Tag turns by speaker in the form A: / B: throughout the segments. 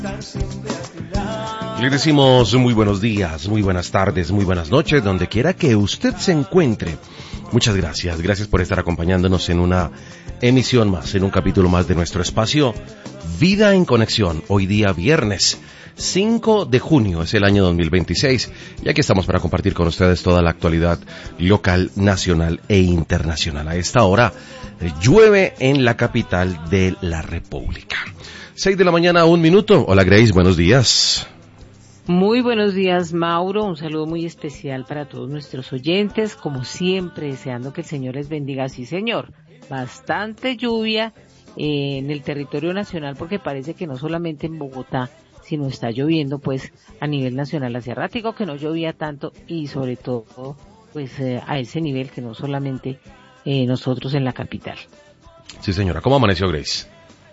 A: Le decimos muy buenos días, muy buenas tardes, muy buenas noches, donde quiera que usted se encuentre. Muchas gracias, gracias por estar acompañándonos en una emisión más, en un capítulo más de nuestro espacio Vida en Conexión. Hoy día viernes 5 de junio es el año 2026 y aquí estamos para compartir con ustedes toda la actualidad local, nacional e internacional. A esta hora llueve en la capital de la República. 6 de la mañana, 1 minuto. Hola Grace, buenos días.
B: Muy buenos días, Mauro. Un saludo muy especial para todos nuestros oyentes. Como siempre, deseando que el Señor les bendiga. Sí, señor. Bastante lluvia en el territorio nacional porque parece que no solamente en Bogotá, sino está lloviendo pues a nivel nacional. Hace ratico que no llovía tanto y sobre todo pues a ese nivel que no solamente nosotros en la capital.
A: Sí, señora. ¿Cómo amaneció Grace?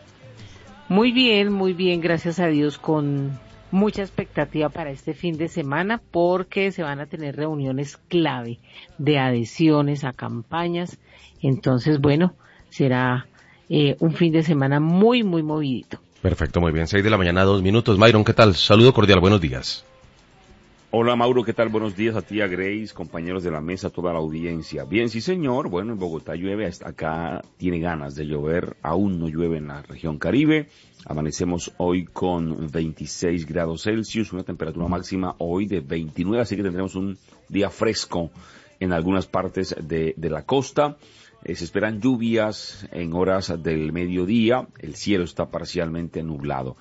B: Muy bien, gracias a Dios, con mucha expectativa para este fin de semana porque se van a tener reuniones clave de adhesiones a campañas. Entonces, bueno, será un fin de semana muy movidito.
A: Perfecto, muy bien. 6 de la mañana, 2 minutos. Myron, ¿qué tal? Saludo cordial, buenos días.
C: Hola Mauro, ¿qué tal? Buenos días a ti, a Grace, compañeros de la mesa, toda la audiencia. Bien, sí señor, bueno, en Bogotá llueve, hasta acá tiene ganas de llover, aún no llueve en la región Caribe. Amanecemos hoy con 26 grados Celsius, una temperatura máxima hoy de 29, así que tendremos un día fresco en algunas partes de la costa. Se esperan lluvias en horas del mediodía, el cielo está parcialmente nublado.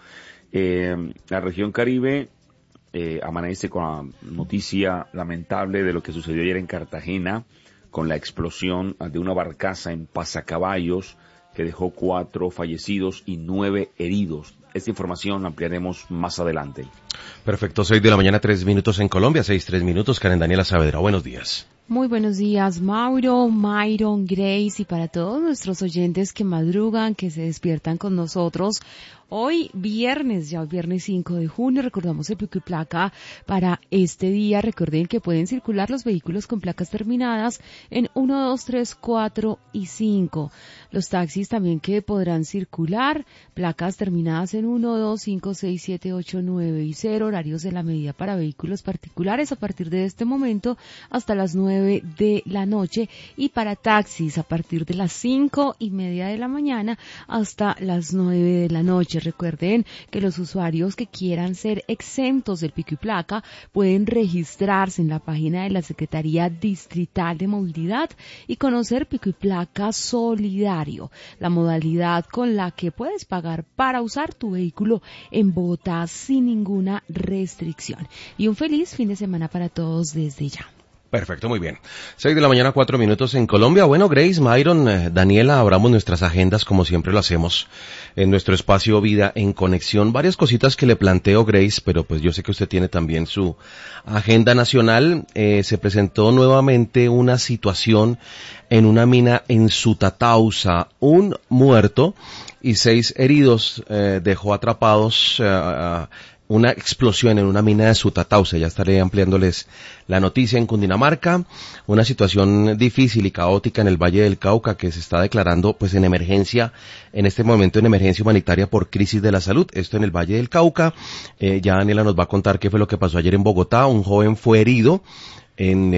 C: La región Caribe amanece con la noticia lamentable de lo que sucedió ayer en Cartagena con la explosión de una barcaza en Pasacaballos que dejó 4 fallecidos y 9 heridos. Esta información la ampliaremos más adelante.
A: Perfecto, 6 de la mañana, 3 minutos en Colombia, 3 minutos. Karen Daniela Saavedra, buenos días.
D: Muy buenos días, Mauro, Myron, Grace y para todos nuestros oyentes que madrugan, que se despiertan con nosotros. Hoy viernes, ya viernes 5 de junio, recordamos el pico y placa para este día. Recuerden que pueden circular los vehículos con placas terminadas en 1, 2, 3, 4 y 5. Los taxis también que podrán circular, placas terminadas en 1, 2, 5, 6, 7, 8, 9 y 0. Horarios de la medida para vehículos particulares a partir de este momento hasta las 9 de la noche y para taxis a partir de las 5:30 de la mañana hasta las 9 de la noche. Recuerden que los usuarios que quieran ser exentos del pico y placa pueden registrarse en la página de la Secretaría Distrital de Movilidad y conocer pico y placa solidario, la modalidad con la que puedes pagar para usar tu vehículo en Bogotá sin ninguna restricción. Y un feliz fin de semana para todos desde ya.
A: Perfecto, muy bien. 6 de la mañana, 4 minutos en Colombia. Bueno, Grace, Myron, Daniela, abramos nuestras agendas como siempre lo hacemos en nuestro espacio Vida en Conexión. Varias cositas que le planteo, Grace, pero pues yo sé que usted tiene también su agenda nacional. Se presentó nuevamente una situación en una mina en Sutatausa. Un muerto y 6 heridos dejó atrapados una explosión en una mina de Sutatausa. Ya estaré ampliándoles la noticia. En Cundinamarca, una situación difícil y caótica en el Valle del Cauca que se está declarando pues en emergencia, en este momento en emergencia humanitaria por crisis de la salud. Esto en el Valle del Cauca. Ya Daniela nos va a contar qué fue lo que pasó ayer en Bogotá. Un joven fue herido en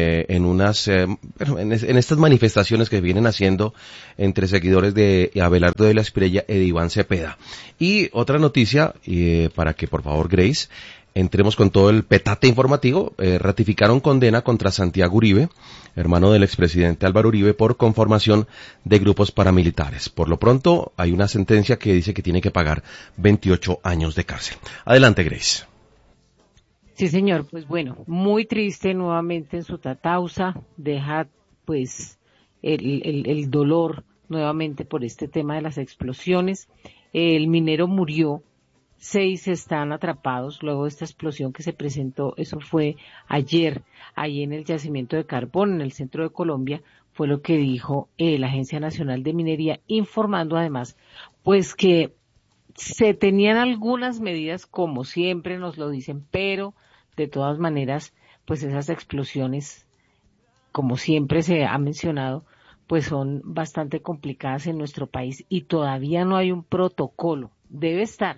A: estas manifestaciones que vienen haciendo entre seguidores de Abelardo de la Espriella y de Iván Cepeda. Y otra noticia, para que por favor Grace, entremos con todo el petate informativo. Ratificaron condena contra Santiago Uribe, hermano del expresidente Álvaro Uribe, por conformación de grupos paramilitares. Por lo pronto hay una sentencia que dice que tiene que pagar 28 años de cárcel. Adelante, Grace.
B: Sí, señor, pues bueno, muy triste nuevamente en Sutatausa, deja pues el dolor nuevamente por este tema de las explosiones. El minero murió, 6 están atrapados luego de esta explosión que se presentó, eso fue ayer, ahí en el yacimiento de carbón, en el centro de Colombia, fue lo que dijo la Agencia Nacional de Minería, informando además pues que se tenían algunas medidas, como siempre nos lo dicen, pero de todas maneras, pues esas explosiones, como siempre se ha mencionado, pues son bastante complicadas en nuestro país y todavía no hay un protocolo. Debe estar,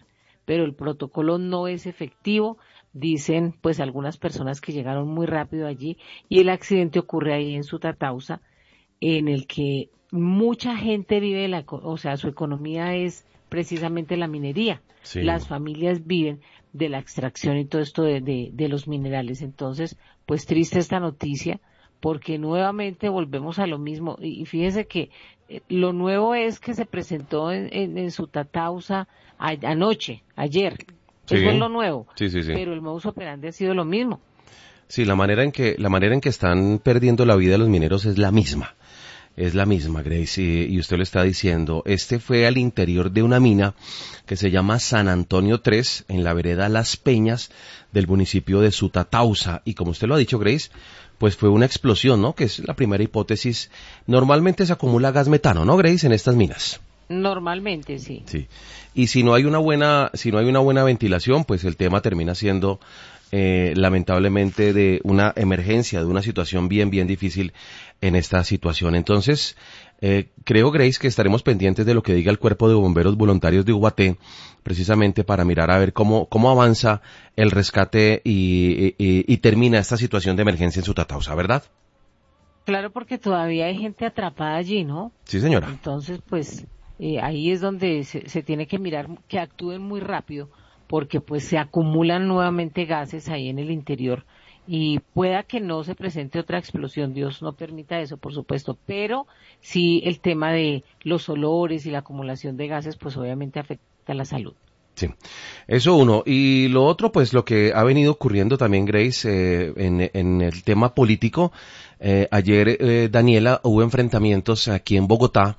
B: pero el protocolo no es efectivo, dicen pues algunas personas que llegaron muy rápido allí, y el accidente ocurre ahí en Sutatausa, en el que mucha gente vive, o sea, su economía es precisamente la minería.
A: Sí.
B: Las familias viven de la extracción y todo esto de los minerales. Entonces, pues triste esta noticia, porque nuevamente volvemos a lo mismo. Y fíjese que lo nuevo es que se presentó en Sutatausa anoche, ayer.
A: Sí.
B: Eso es lo nuevo.
A: Sí.
B: Pero el modus operandi ha sido lo mismo.
A: Sí, la manera en que están perdiendo la vida los mineros es la misma. Es la misma, Grace, y usted lo está diciendo. Este fue al interior de una mina que se llama San Antonio 3, en la vereda Las Peñas del municipio de Sutatausa. Y como usted lo ha dicho, Grace, pues fue una explosión, ¿no? Que es la primera hipótesis. Normalmente se acumula gas metano, ¿no, Grace, en estas minas?
B: Normalmente, sí.
A: Sí. Y si no hay una buena ventilación, pues el tema termina siendo lamentablemente de una emergencia, de una situación bien difícil en esta situación. Entonces, creo, Grace, que estaremos pendientes de lo que diga el Cuerpo de Bomberos Voluntarios de Ubaté, precisamente para mirar a ver cómo avanza el rescate y termina esta situación de emergencia en Sutatausa, ¿verdad?
B: Claro, porque todavía hay gente atrapada allí, ¿no?
A: Sí, señora.
B: Entonces, pues, ahí es donde se tiene que mirar que actúen muy rápido, porque pues se acumulan nuevamente gases ahí en el interior y pueda que no se presente otra explosión, Dios no permita eso, por supuesto, pero sí el tema de los olores y la acumulación de gases, pues obviamente afecta a la salud.
A: Sí, eso uno. Y lo otro, pues lo que ha venido ocurriendo también, Grace, en el tema político. Ayer, Daniela, hubo enfrentamientos aquí en Bogotá.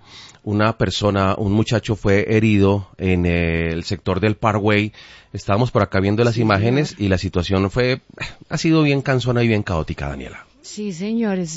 A: Un muchacho fue herido en el sector del Parkway. Estábamos por acá viendo las imágenes y la situación ha sido bien cansona y bien caótica, Daniela.
D: Sí, señor, es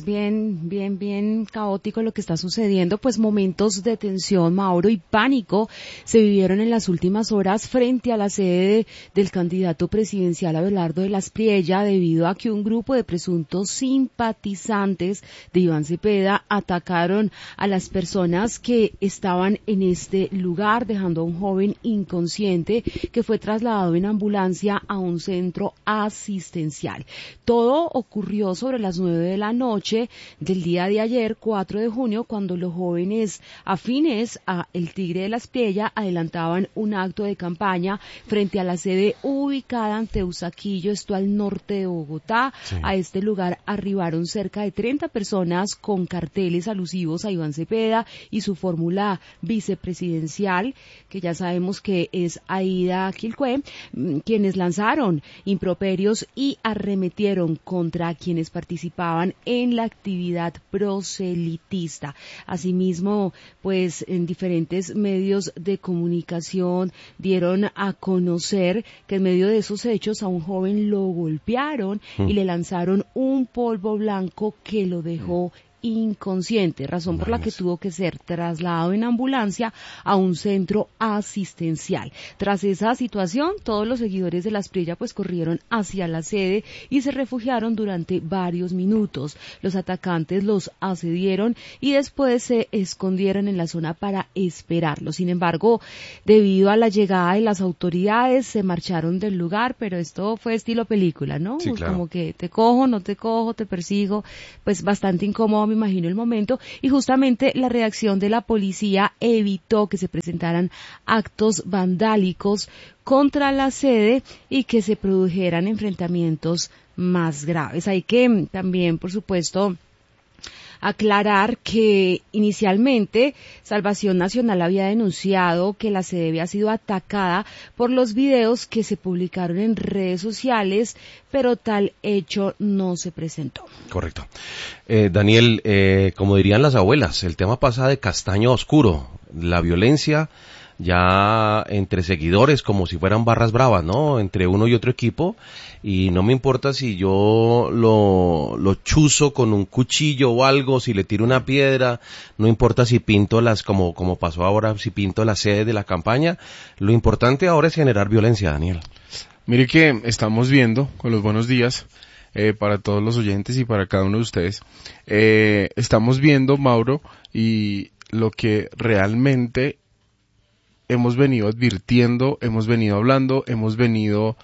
D: bien caótico lo que está sucediendo, pues momentos de tensión, Mauro, y pánico se vivieron en las últimas horas frente a la sede del candidato presidencial Abelardo de las Priella, debido a que un grupo de presuntos simpatizantes de Iván Cepeda atacaron a las personas que estaban en este lugar, dejando a un joven inconsciente que fue trasladado en ambulancia a un centro asistencial. Todo ocurrió sobre las 9 de la noche del día de ayer, 4 de junio, cuando los jóvenes afines a El Tigre de las Priella adelantaban un acto de campaña frente a la sede ubicada en Teusaquillo, esto al norte de Bogotá. Sí. A este lugar arribaron cerca de 30 personas con carteles alusivos a Iván Cepeda y su fórmula vicepresidencial, que ya sabemos que es Aida Quilcue, quienes lanzaron improperios y arremetieron contra quienes participaban en la actividad proselitista. Asimismo, pues en diferentes medios de comunicación dieron a conocer que en medio de esos hechos a un joven lo golpearon y le lanzaron un polvo blanco que lo dejó inconsciente, razón por la que tuvo que ser trasladado en ambulancia a un centro asistencial. Tras esa situación, todos los seguidores de las Priella pues corrieron hacia la sede y se refugiaron durante varios minutos. Los atacantes los asediaron y después se escondieron en la zona para esperarlos. Sin embargo, debido a la llegada de las autoridades, se marcharon del lugar, pero esto fue estilo película, ¿no?
A: Sí, claro.
D: Como que te cojo, no te cojo, te persigo, pues bastante incómodo, me imagino el momento, y justamente la reacción de la policía evitó que se presentaran actos vandálicos contra la sede y que se produjeran enfrentamientos más graves. Hay que también, por supuesto, aclarar que inicialmente Salvación Nacional había denunciado que la sede había sido atacada por los videos que se publicaron en redes sociales, pero tal hecho no se presentó.
A: Correcto. Daniel, como dirían las abuelas, el tema pasa de castaño a oscuro. La violencia ya entre seguidores, como si fueran barras bravas, ¿no? Entre uno y otro equipo, y no me importa si yo lo chuzo con un cuchillo o algo, si le tiro una piedra, no importa si pinto como pasó ahora, si pinto la sede de la campaña, lo importante ahora es generar violencia, Daniel.
E: Mire que estamos viendo, con los buenos días, para todos los oyentes y para cada uno de ustedes, estamos viendo, Mauro, y lo que realmente hemos venido advirtiendo, hemos venido hablando, hemos venido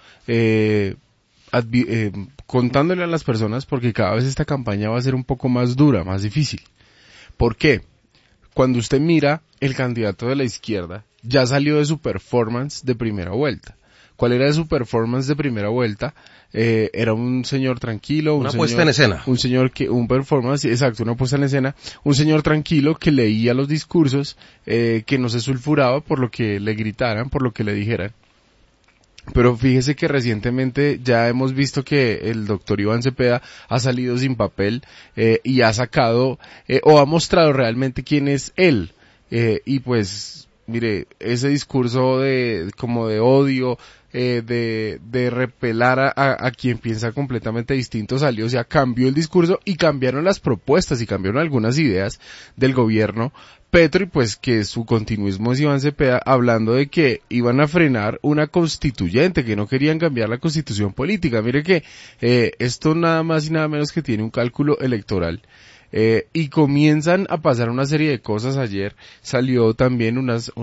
E: contándole a las personas, porque cada vez esta campaña va a ser un poco más dura, más difícil. ¿Por qué? Cuando usted mira, el candidato de la izquierda ya salió de su performance de primera vuelta. ¿Cuál era su performance de primera vuelta? Era un señor tranquilo,
A: una puesta en escena.
E: Un performance, exacto, una puesta en escena, un señor tranquilo que leía los discursos, que no se sulfuraba por lo que le gritaran, por lo que le dijeran. Pero fíjese que recientemente ya hemos visto que el doctor Iván Cepeda ha salido sin papel, y ha sacado, o ha mostrado realmente quién es él, y pues, mire, ese discurso como de odio, de repelar a quien piensa completamente distinto salió, o sea, cambió el discurso y cambiaron las propuestas y cambiaron algunas ideas del gobierno Petro, y pues que su continuismo es Iván Cepeda hablando de que iban a frenar una constituyente, que no querían cambiar la constitución política. Mire que esto nada más y nada menos que tiene un cálculo electoral. Y comienzan a pasar una serie de cosas. Ayer salió también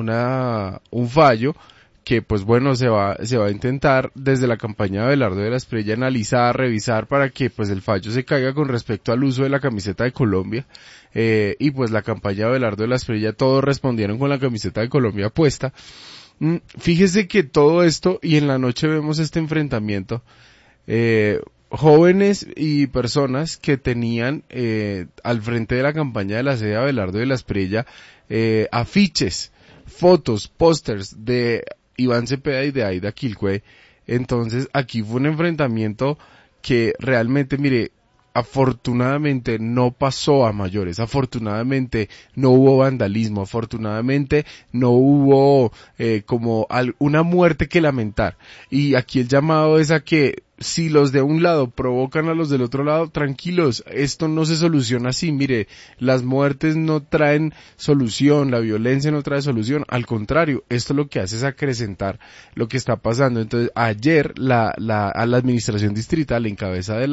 E: un fallo que pues bueno se va a intentar desde la campaña de Abelardo de la Espriella analizar, revisar para que pues el fallo se caiga con respecto al uso de la camiseta de Colombia, y pues la campaña de Abelardo de la Espriella todos respondieron con la camiseta de Colombia puesta. Fíjese que todo esto, y en la noche vemos este enfrentamiento, jóvenes y personas que tenían al frente de la campaña de la sede de Abelardo de la Espriella afiches, fotos, pósters de Iván Cepeda y de Aida Quilcue. Entonces aquí fue un enfrentamiento que realmente, mire, afortunadamente no pasó a mayores, afortunadamente no hubo vandalismo, afortunadamente no hubo como una muerte que lamentar. Y aquí el llamado es a que si los de un lado provocan a los del otro lado, tranquilos, esto no se soluciona así. Mire, las muertes no traen solución, la violencia no trae solución, al contrario, esto lo que hace es acrecentar lo que está pasando. Entonces, ayer a la administración distrital en cabeza de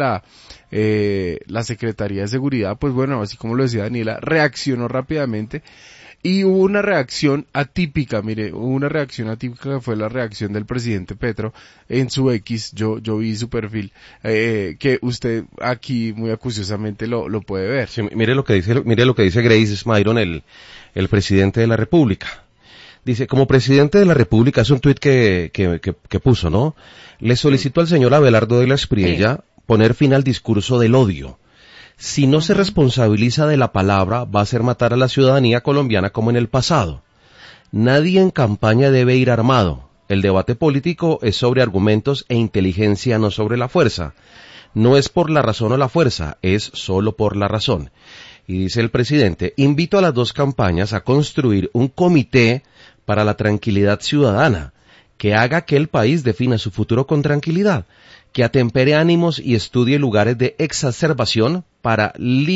E: la Secretaría de Seguridad, pues bueno, así como lo decía Daniela, reaccionó rápidamente. Y hubo una reacción atípica, mire, que fue la reacción del presidente Petro en su X. Yo vi su perfil, que usted aquí muy acuciosamente lo puede ver.
A: Sí, mire lo que dice Grace Myron, el presidente de la República. Dice, como presidente de la República, es un tuit que puso, ¿no? Le solicitó al señor Abelardo de la Espriella poner fin al discurso del odio. Si no se responsabiliza de la palabra, va a ser matar a la ciudadanía colombiana como en el pasado. Nadie en campaña debe ir armado. El debate político es sobre argumentos e inteligencia, no sobre la fuerza. No es por la razón o la fuerza, es solo por la razón. Y dice el presidente, invito a las dos campañas a construir un comité para la tranquilidad ciudadana, que haga que el país defina su futuro con tranquilidad, que atempere ánimos y estudie lugares de exacerbación para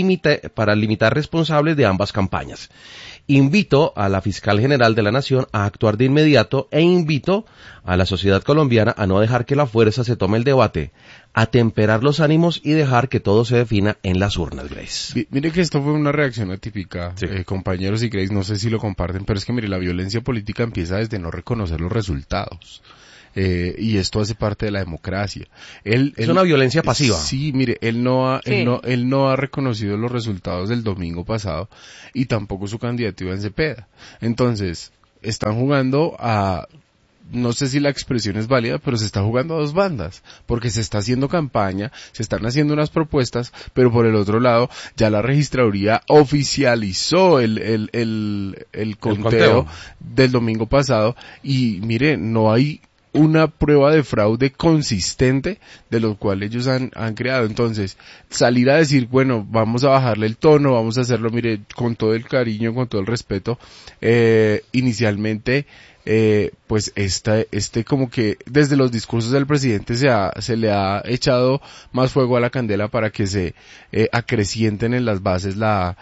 A: limitar responsables de ambas campañas. Invito a la Fiscal General de la Nación a actuar de inmediato e invito a la sociedad colombiana a no dejar que la fuerza se tome el debate, a temperar los ánimos y dejar que todo se defina en las urnas, Grace.
E: Mire que esto fue una reacción atípica, sí. Compañeros y Grace, no sé si lo comparten, pero es que mire, la violencia política empieza desde no reconocer los resultados. Y esto hace parte de la democracia.
A: Es una violencia pasiva.
E: Sí, mire, él no ha reconocido los resultados del domingo pasado y tampoco su candidato Iván Cepeda. Entonces, están jugando no sé si la expresión es válida, pero se está jugando a dos bandas, porque se está haciendo campaña, se están haciendo unas propuestas, pero por el otro lado, ya la registraduría oficializó el conteo del domingo pasado, y mire, no hay una prueba de fraude consistente de lo cual ellos han creado. Entonces, salir a decir, bueno, vamos a bajarle el tono, vamos a hacerlo, mire, con todo el cariño, con todo el respeto, inicialmente, pues como que desde los discursos del presidente se le ha echado más fuego a la candela para que se acrecienten en las bases la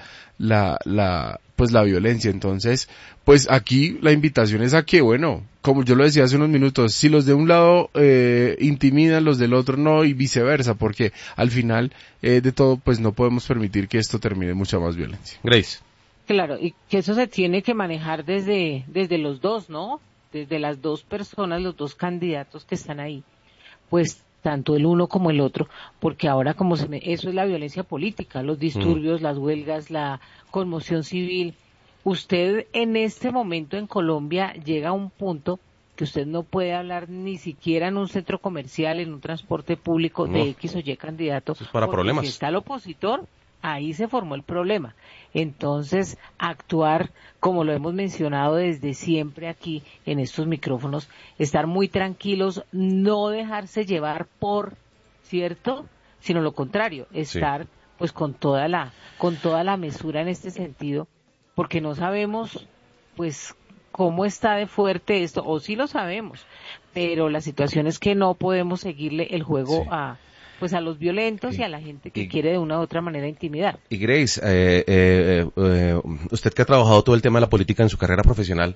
E: violencia. Entonces, pues aquí la invitación es a que, bueno, como yo lo decía hace unos minutos, si los de un lado intimidan, los del otro no, y viceversa, porque al final de todo, pues no podemos permitir que esto termine en mucha más violencia.
A: Grace.
B: Claro, y que eso se tiene que manejar desde los dos, ¿no? Desde las dos personas, los dos candidatos que están ahí, pues tanto el uno como el otro, porque ahora eso es la violencia política, los disturbios, las huelgas, la conmoción civil. Usted en este momento en Colombia llega a un punto que usted no puede hablar ni siquiera en un centro comercial, en un transporte público de X o Y candidato,
A: eso es para problemas.
B: Si está el opositor, ahí se formó el problema. Entonces, actuar, como lo hemos mencionado desde siempre aquí en estos micrófonos, estar muy tranquilos, no dejarse llevar por, ¿cierto? Sino lo contrario, estar pues con toda la mesura en este sentido, porque no sabemos pues cómo está de fuerte esto, o sí lo sabemos, pero la situación es que no podemos seguirle el juego a los violentos y a la gente que quiere de una u otra manera intimidar.
A: Y Grace, usted que ha trabajado todo el tema de la política en su carrera profesional,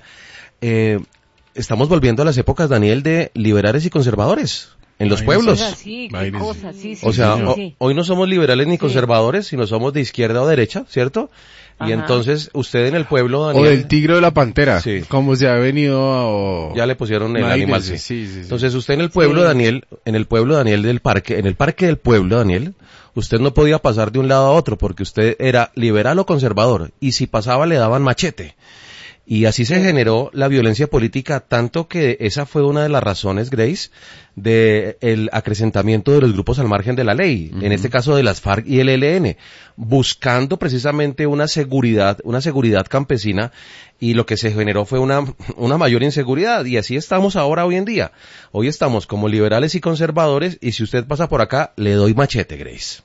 A: estamos volviendo a las épocas, Daniel, de liberales y conservadores en los pueblos.
B: Sí, qué cosa, sí,
A: o sea, hoy no somos liberales ni conservadores, sino somos de izquierda o derecha, ¿cierto? Y entonces usted en el pueblo, Daniel,
E: o del tigre o de la pantera, como se ha venido
A: ya le pusieron el animal. Entonces usted en el pueblo, Daniel, en el parque del pueblo, Daniel, usted no podía pasar de un lado a otro porque usted era liberal o conservador y si pasaba le daban machete. Y así se generó la violencia política, tanto que esa fue una de las razones, Grace, de el acrecentamiento de los grupos al margen de la ley, en este caso de las FARC y el ELN, buscando precisamente una seguridad campesina, y lo que se generó fue una mayor inseguridad, y así estamos ahora hoy en día. Hoy estamos como liberales y conservadores, y si usted pasa por acá, le doy machete, Grace.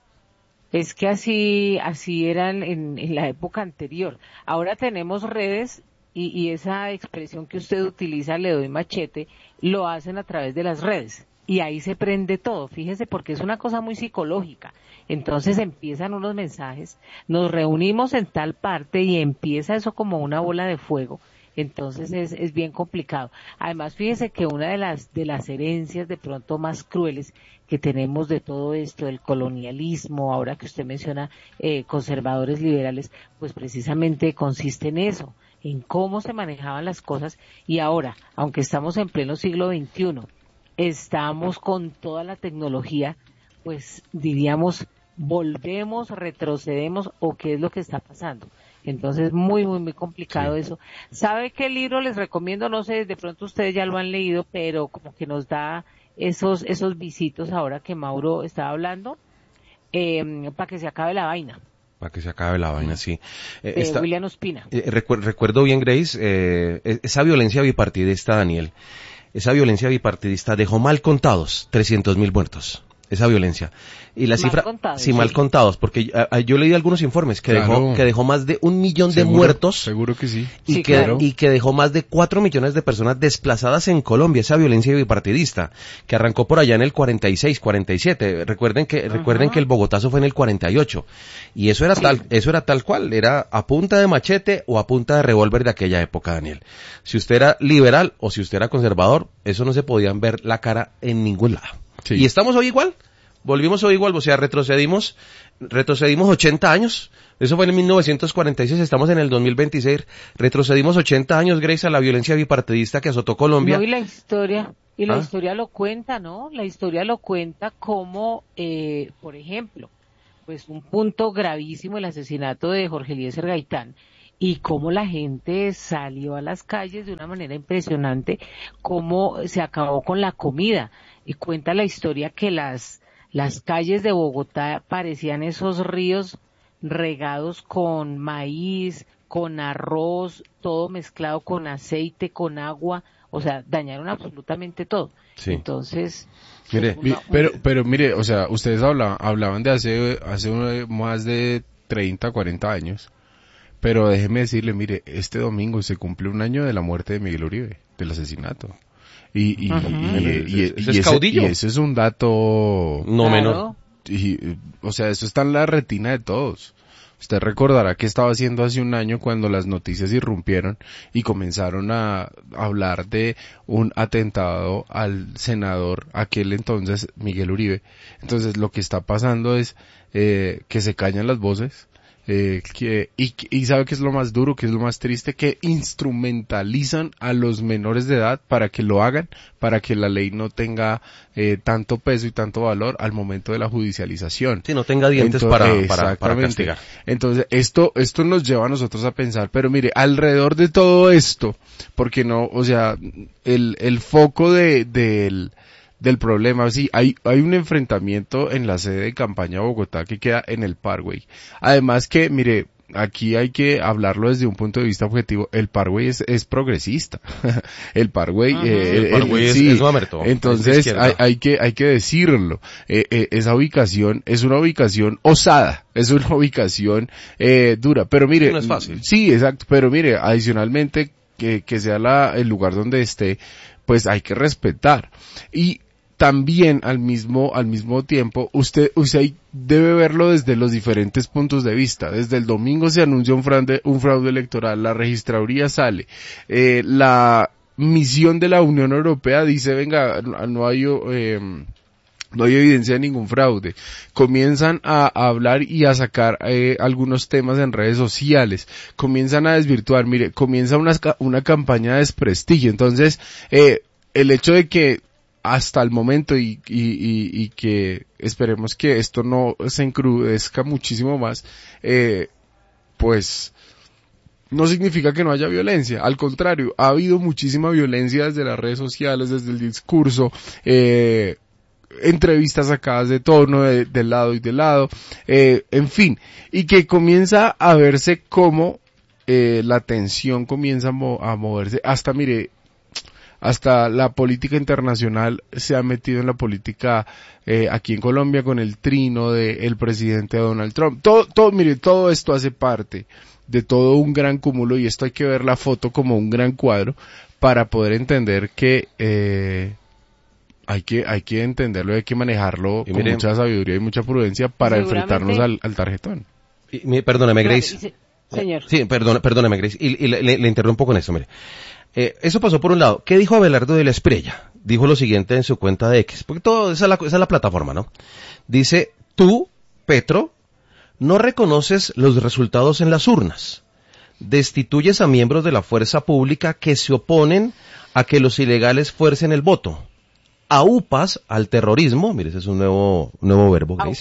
B: Es que así eran en la época anterior. Ahora tenemos redes y esa expresión que usted utiliza, le doy machete, lo hacen a través de las redes. Y ahí se prende todo, fíjese, porque es una cosa muy psicológica. Entonces empiezan unos mensajes, nos reunimos en tal parte y empieza eso como una bola de fuego. Entonces es bien complicado. Además, fíjese que una de las herencias de pronto más crueles que tenemos de todo esto, del colonialismo, ahora que usted menciona conservadores liberales, pues precisamente consiste en eso, en cómo se manejaban las cosas, y ahora, aunque estamos en pleno siglo XXI, estamos con toda la tecnología, pues diríamos, volvemos, retrocedemos, o qué es lo que está pasando. Entonces, muy, muy, muy complicado eso. ¿Sabe qué libro les recomiendo? No sé, de pronto ustedes ya lo han leído, pero como que nos da esos visitos ahora que Mauro estaba hablando, para que se acabe la vaina.
A: Para que se acabe la vaina, sí.
B: William Ospina.
A: Recuerdo bien, Grace, esa violencia bipartidista, Daniel, esa violencia bipartidista dejó mal contados 300.000 muertos. Esa violencia. Y la cifra, mal contados, porque yo leí algunos informes que dejó más de 1 millón de muertos.
E: Seguro que sí.
A: Y que dejó más de 4 millones de personas desplazadas en Colombia, esa violencia bipartidista, que arrancó por allá en el 46, 47. Recuerden que el Bogotazo fue en el 48. Y eso era tal cual, era a punta de machete o a punta de revólver de aquella época, Daniel. Si usted era liberal o si usted era conservador, eso no se podían ver la cara en ningún lado. Sí. Y estamos hoy igual, volvimos hoy igual, o sea, retrocedimos 80 años, eso fue en 1946, estamos en el 2026, retrocedimos 80 años, Grace, a la violencia bipartidista que azotó Colombia.
B: No, y la historia lo cuenta, ¿no? La historia lo cuenta como, por ejemplo, pues un punto gravísimo, el asesinato de Jorge Eliezer Gaitán, y cómo la gente salió a las calles de una manera impresionante, cómo se acabó con la comida. Y cuenta la historia que las calles de Bogotá parecían esos ríos regados con maíz, con arroz, todo mezclado con aceite, con agua, o sea, dañaron absolutamente todo. Sí. Entonces,
E: mire, pero mire, o sea, ustedes hablaban de hace más de 30, 40 años, pero déjeme decirle, mire, este domingo se cumple 1 año de la muerte de Miguel Uribe, del asesinato. Y ese es un dato
A: no menor.
E: O sea, eso está en la retina de todos. Usted recordará que estaba haciendo hace 1 año cuando las noticias irrumpieron y comenzaron a hablar de un atentado al senador, aquel entonces Miguel Uribe. Entonces lo que está pasando es que se callan las voces, Y sabe que es lo más duro, que es lo más triste, que instrumentalizan a los menores de edad para que lo hagan, para que la ley no tenga tanto peso y tanto valor al momento de la judicialización.
A: Sí, no tenga dientes para castigar.
E: Entonces, esto nos lleva a nosotros a pensar, pero mire, alrededor de todo esto, porque no, o sea, el foco del problema, sí, hay un enfrentamiento en la sede de campaña de Bogotá que queda en el Parkway. Además que, mire, aquí hay que hablarlo desde un punto de vista objetivo, el Parkway es progresista. El Parkway,
A: el Parkway es mamerto.
E: Entonces, hay que decirlo. Esa ubicación es una ubicación osada, es una ubicación, dura. Pero mire.
A: No es fácil.
E: Sí, exacto. Pero mire, adicionalmente, que sea el lugar donde esté, pues hay que respetar. Y también al mismo tiempo, usted debe verlo desde los diferentes puntos de vista. Desde el domingo se anuncia un fraude electoral, la registraduría sale, la misión de la Unión Europea dice, venga, no hay evidencia de ningún fraude. Comienzan a hablar y a sacar algunos temas en redes sociales. Comienzan a desvirtuar. Mire, comienza una campaña de desprestigio. Entonces, el hecho de que hasta el momento y que esperemos que esto no se encrudezca muchísimo más, pues no significa que no haya violencia. Al contrario, ha habido muchísima violencia desde las redes sociales, desde el discurso, entrevistas sacadas de tono, de lado y de lado, en fin, y que comienza a verse como la tensión comienza a moverse, hasta la política internacional se ha metido en la política aquí en Colombia con el trino del presidente Donald Trump. Todo esto hace parte de todo un gran cúmulo, y esto hay que ver la foto como un gran cuadro para poder entender que hay que entenderlo, hay que manejarlo con mucha sabiduría y mucha prudencia para enfrentarnos al tarjetón.
A: Perdóneme, Grace.
B: Señor.
A: Sí, perdóneme, Grace. Y le interrumpo con esto, mire. Eso pasó por un lado. ¿Qué dijo Abelardo de la Espriella? Dijo lo siguiente en su cuenta de X, porque esa es la plataforma, ¿no? Dice, tú, Petro, no reconoces los resultados en las urnas. Destituyes a miembros de la fuerza pública que se oponen a que los ilegales fuercen el voto. Aupas al terrorismo, mire, ese es un nuevo verbo, Grace.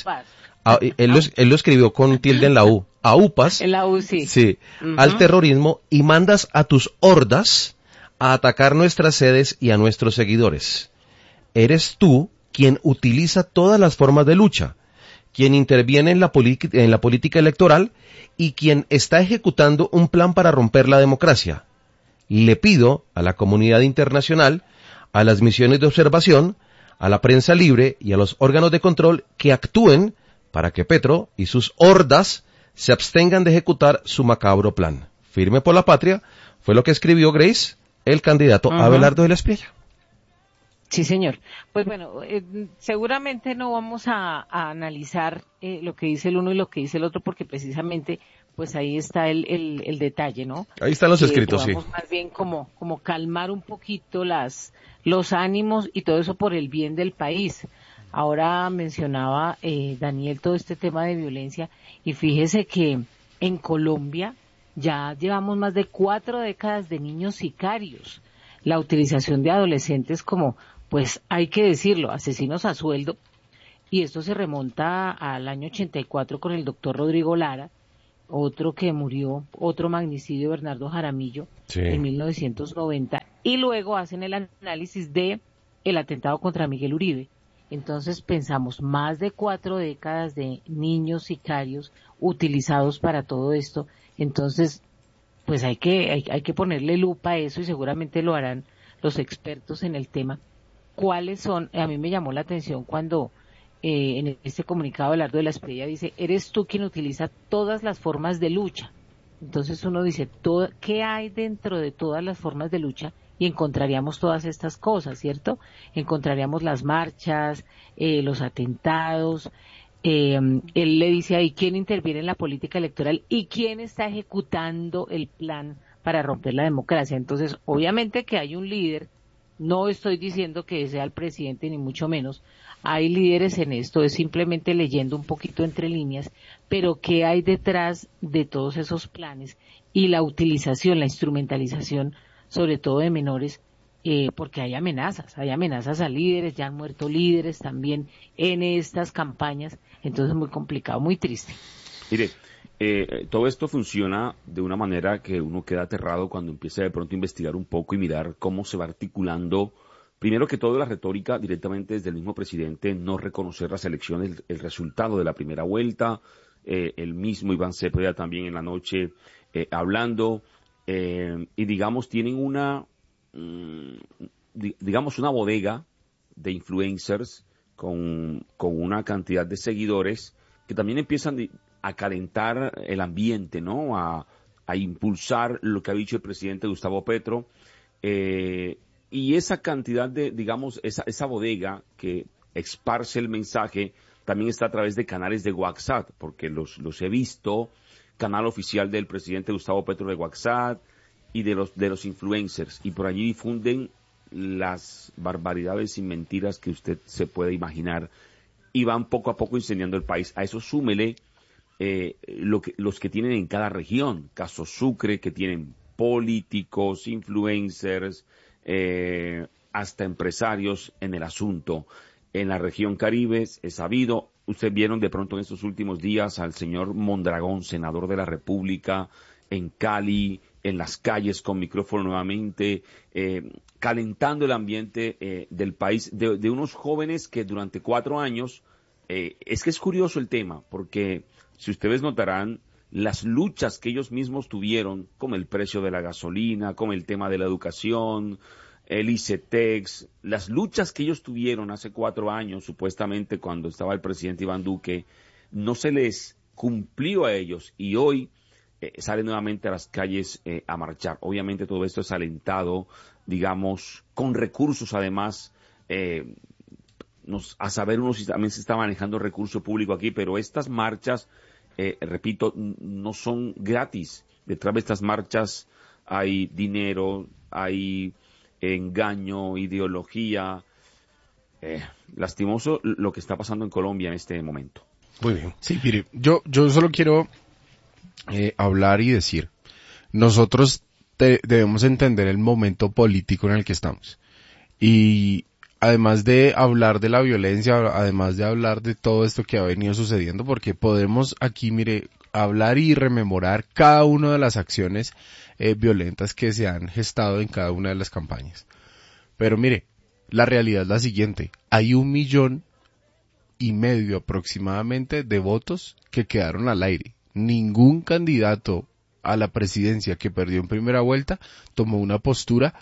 A: Él lo escribió con tilde en la U. Aupas.
B: En la U, sí.
A: Sí. Al terrorismo, y mandas a tus hordas a atacar nuestras sedes y a nuestros seguidores. Eres tú quien utiliza todas las formas de lucha, quien interviene en la política electoral y quien está ejecutando un plan para romper la democracia. Le pido a la comunidad internacional, a las misiones de observación, a la prensa libre y a los órganos de control que actúen para que Petro y sus hordas se abstengan de ejecutar su macabro plan. Firme por la patria, fue lo que escribió Grace, el candidato Abelardo de la Espriella.
B: Sí, señor. Pues bueno, seguramente no vamos a analizar lo que dice el uno y lo que dice el otro, porque precisamente pues ahí está el detalle, ¿no?
A: Ahí están los escritos, sí.
B: Más bien como calmar un poquito los ánimos y todo eso por el bien del país. Ahora mencionaba Daniel todo este tema de violencia, y fíjese que en Colombia ya llevamos más de 4 décadas de niños sicarios. La utilización de adolescentes como, pues hay que decirlo, asesinos a sueldo, y esto se remonta al año 84 con el doctor Rodrigo Lara, otro que murió, otro magnicidio, Bernardo Jaramillo, sí, en 1990, y luego hacen el análisis de el atentado contra Miguel Uribe. Entonces pensamos, más de 4 décadas de niños sicarios utilizados para todo esto. Entonces, pues hay que ponerle lupa a eso, y seguramente lo harán los expertos en el tema. ¿Cuáles son? A mí me llamó la atención cuando en este comunicado Abelardo de la Espriella dice, eres tú quien utiliza todas las formas de lucha. Entonces uno dice, ¿qué hay dentro de todas las formas de lucha? Y encontraríamos todas estas cosas, ¿cierto? Encontraríamos las marchas, los atentados. Él le dice ahí quién interviene en la política electoral y quién está ejecutando el plan para romper la democracia. Entonces, obviamente que hay un líder No estoy diciendo que sea el presidente ni mucho menos. Hay líderes en esto, es simplemente leyendo un poquito entre líneas, pero ¿qué hay detrás de todos esos planes y la utilización, la instrumentalización, sobre todo de menores? Porque hay amenazas a líderes, ya han muerto líderes también en estas campañas, entonces muy complicado, muy triste.
C: Mire, todo esto funciona de una manera que uno queda aterrado cuando empieza de pronto a investigar un poco y mirar cómo se va articulando, primero que todo la retórica directamente desde el mismo presidente, no reconocer las elecciones, el resultado de la primera vuelta, el mismo Iván Cepeda también en la noche hablando, y digamos tienen digamos una bodega de influencers con una cantidad de seguidores que también empiezan a calentar el ambiente, ¿no? A impulsar lo que ha dicho el presidente Gustavo Petro, y esa cantidad de, digamos, esa bodega que esparce el mensaje también está a través de canales de WhatsApp, porque los he visto, canal oficial del presidente Gustavo Petro de WhatsApp y de los influencers, y por allí difunden las barbaridades y mentiras que usted se puede imaginar, y van poco a poco incendiando el país. A eso súmele los que tienen en cada región, caso Sucre, que tienen políticos, influencers, hasta empresarios en el asunto. En la región Caribe es sabido, ustedes vieron de pronto en estos últimos días al señor Mondragón, senador de la República, en Cali, en las calles con micrófono nuevamente, calentando el ambiente del país, de unos jóvenes que durante 4 años, es que es curioso el tema, porque si ustedes notarán, las luchas que ellos mismos tuvieron, como el precio de la gasolina, como el tema de la educación, el ICETEX, las luchas que ellos tuvieron hace 4 años, supuestamente cuando estaba el presidente Iván Duque, no se les cumplió a ellos, y hoy salen nuevamente a las calles a marchar. Obviamente todo esto es alentado, digamos, con recursos además, a saber uno si también se está manejando recurso público aquí, pero estas marchas, repito, no son gratis. Detrás de estas marchas hay dinero, hay engaño, ideología. Lastimoso lo que está pasando en Colombia en este momento.
E: Muy bien. Sí, mire, yo solo quiero hablar y decir, nosotros debemos entender el momento político en el que estamos. Y además de hablar de la violencia, además de hablar de todo esto que ha venido sucediendo, porque podemos aquí, mire, hablar y rememorar cada una de las acciones violentas que se han gestado en cada una de las campañas. Pero mire, la realidad es la siguiente, hay 1,5 millones aproximadamente de votos que quedaron al aire. Ningún candidato a la presidencia que perdió en primera vuelta tomó una postura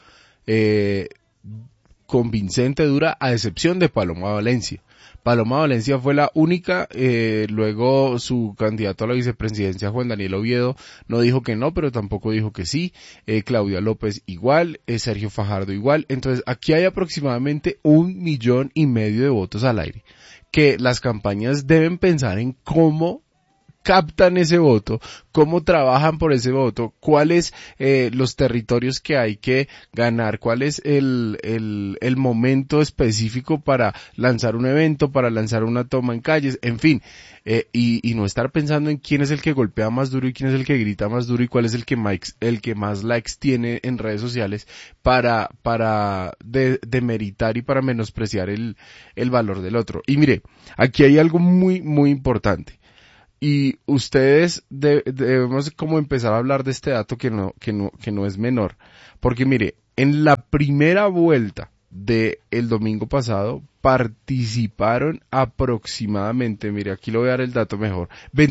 E: convincente, dura, a excepción de Paloma Valencia. Paloma Valencia fue la única, luego su candidato a la vicepresidencia, Juan Daniel Oviedo, no dijo que no, pero tampoco dijo que sí, Claudia López igual, Sergio Fajardo igual. Entonces aquí hay aproximadamente 1,5 millones de votos al aire, que las campañas deben pensar en cómo captan ese voto, cómo trabajan por ese voto, cuáles los territorios que hay que ganar, cuál es el momento específico para lanzar un evento, para lanzar una toma en calles, en fin, y no estar pensando en quién es el que golpea más duro y quién es el que grita más duro y cuál es el que más likes tiene en redes sociales para demeritar y para menospreciar el valor del otro. Y mire, aquí hay algo muy, muy importante. Y ustedes debemos como empezar a hablar de este dato que no es menor. Porque mire, en la primera vuelta del domingo pasado participaron aproximadamente, mire, aquí le voy a dar el dato mejor,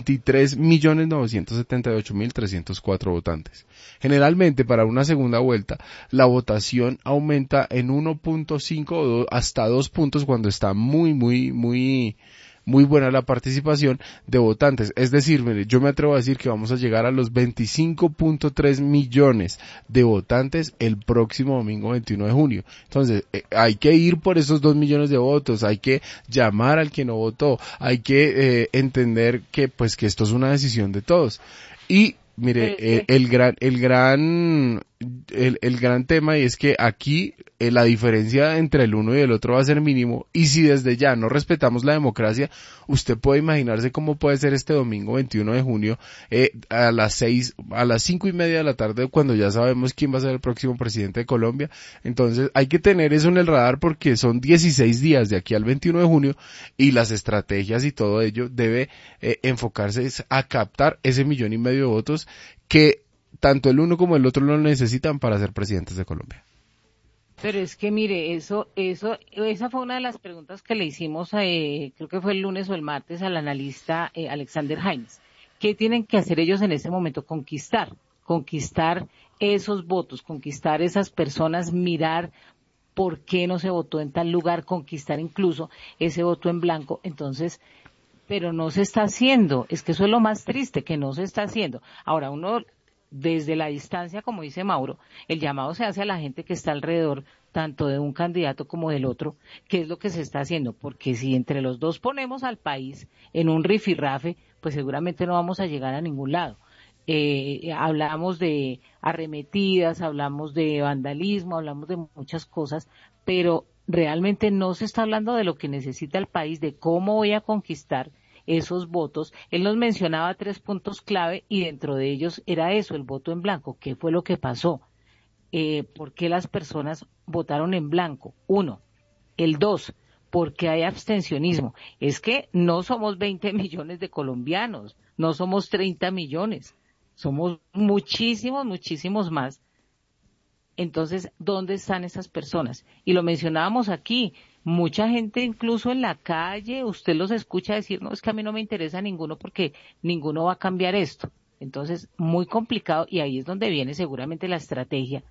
E: 23.978.304 votantes. Generalmente para una segunda vuelta la votación aumenta en 1.5 hasta 2 puntos cuando está muy buena la participación de votantes. Es decir, mire, yo me atrevo a decir que vamos a llegar a los 25.3 millones de votantes el próximo domingo 21 de junio. Entonces, hay que ir por esos 2 millones de votos, hay que llamar al que no votó, hay que entender que esto es una decisión de todos. Y mire, el gran el gran tema, y es que aquí la diferencia entre el uno y el otro va a ser mínimo, y si desde ya no respetamos la democracia, usted puede imaginarse cómo puede ser este domingo 21 de junio a las 5:30 de la tarde, cuando ya sabemos quién va a ser el próximo presidente de Colombia. Entonces hay que tener eso en el radar, porque son 16 días de aquí al 21 de junio, y las estrategias y todo ello debe enfocarse a captar ese 1,5 millones de votos que tanto el uno como el otro lo necesitan para ser presidentes de Colombia.
B: Pero es que mire, esa fue una de las preguntas que le hicimos, creo que fue el lunes o el martes, al analista Alexander Jaimes. ¿Qué tienen que hacer ellos en ese momento? Conquistar esos votos, conquistar esas personas, mirar por qué no se votó en tal lugar, conquistar incluso ese voto en blanco. Entonces, pero no se está haciendo, es que eso es lo más triste, que no se está haciendo. Ahora, uno desde la distancia, como dice Mauro, el llamado se hace a la gente que está alrededor, tanto de un candidato como del otro, qué es lo que se está haciendo, porque si entre los dos ponemos al país en un rifirrafe, pues seguramente no vamos a llegar a ningún lado. Hablamos de arremetidas, hablamos de vandalismo, hablamos de muchas cosas, pero realmente no se está hablando de lo que necesita el país, de cómo voy a conquistar esos votos. Él nos mencionaba 3 puntos clave y dentro de ellos era eso, el voto en blanco. ¿Qué fue lo que pasó? ¿Por qué las personas votaron en blanco? 1. El 2, ¿por qué hay abstencionismo? Es que no somos 20 millones de colombianos, no somos 30 millones, somos muchísimos más. Entonces, ¿dónde están esas personas? Y lo mencionábamos aquí, mucha gente incluso en la calle, usted los escucha decir, no, es que a mí no me interesa ninguno porque ninguno va a cambiar esto. Entonces, muy complicado, y ahí es donde viene seguramente la estrategia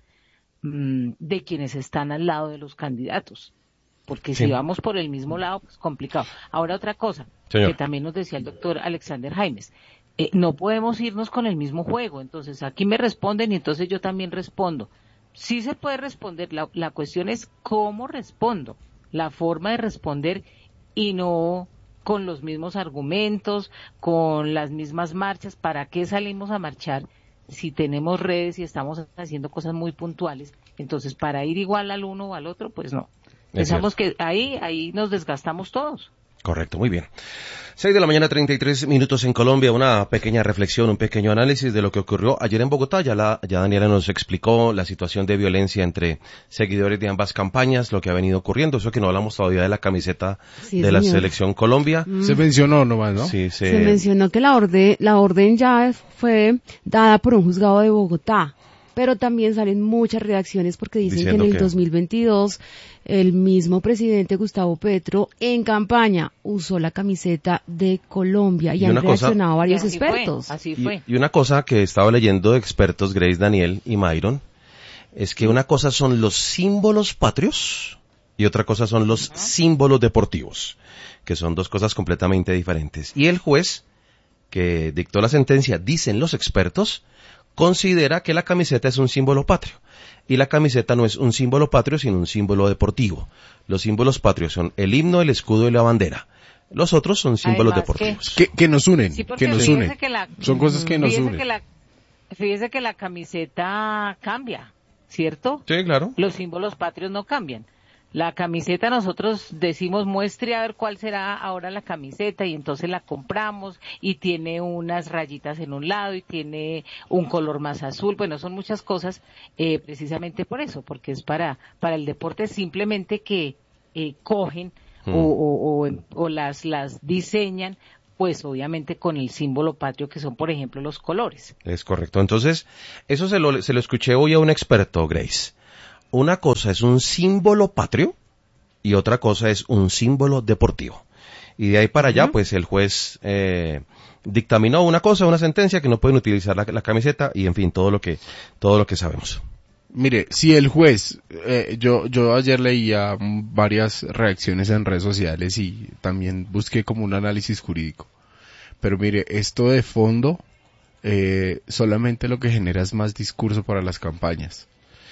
B: de quienes están al lado de los candidatos. Porque si vamos por el mismo lado, pues complicado. Ahora otra cosa,
A: señor,
B: que también nos decía el doctor Alexander Jaimes, no podemos irnos con el mismo juego. Entonces, aquí me responden y entonces yo también respondo. Sí se puede responder, la cuestión es cómo respondo, la forma de responder y no con los mismos argumentos, con las mismas marchas. ¿Para qué salimos a marchar si tenemos redes y estamos haciendo cosas muy puntuales? Entonces, para ir igual al uno o al otro, pues no. Pensamos que ahí nos desgastamos todos.
A: Correcto, muy bien. 6:33 a.m. en Colombia, una pequeña reflexión, un pequeño análisis de lo que ocurrió ayer en Bogotá. Ya Daniela nos explicó la situación de violencia entre seguidores de ambas campañas, lo que ha venido ocurriendo. Eso que no hablamos todavía de la camiseta de la Selección Colombia.
E: Se mencionó nomás, ¿no?
A: Sí,
D: se mencionó que la orden ya fue dada por un juzgado de Bogotá. Pero también salen muchas reacciones porque dicen que en el 2022 el mismo presidente Gustavo Petro en campaña usó la camiseta de Colombia y han reaccionado varios expertos.
B: Así fue.
A: Y una cosa que estaba leyendo de expertos, Grace, Daniel y Myron, es que una cosa son los símbolos patrios y otra cosa son los símbolos deportivos, que son dos cosas completamente diferentes. Y el juez que dictó la sentencia, dicen los expertos, considera que la camiseta es un símbolo patrio. Y la camiseta no es un símbolo patrio, sino un símbolo deportivo. Los símbolos patrios son el himno, el escudo y la bandera. Los otros son símbolos deportivos.
E: Que nos unen,
B: sí,
E: que nos unen. Son cosas que nos unen.
B: Fíjese que la camiseta cambia, ¿cierto?
A: Sí, claro.
B: Los símbolos patrios no cambian. La camiseta nosotros decimos muestre a ver cuál será ahora la camiseta y entonces la compramos y tiene unas rayitas en un lado y tiene un color más azul. Bueno, son muchas cosas precisamente por eso, porque es para el deporte simplemente que cogen o las diseñan, pues obviamente con el símbolo patrio que son, por ejemplo, los colores.
A: Es correcto. Entonces, eso se lo escuché hoy a un experto, Grace. Una cosa es un símbolo patrio y otra cosa es un símbolo deportivo. Y de ahí para allá, pues el juez dictaminó una sentencia que no pueden utilizar la camiseta y en fin, todo lo que sabemos.
E: Mire, si el juez, yo ayer leía varias reacciones en redes sociales y también busqué como un análisis jurídico. Pero mire, esto de fondo solamente lo que genera es más discurso para las campañas.